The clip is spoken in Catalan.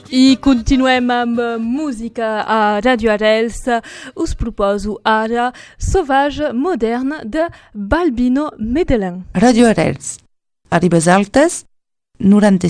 I continuem amb música a Radio Arrels. Us proposo ara Sauvage Moderne de Balbino Medellin. Radio Arrels, a Ribes Altes, 95.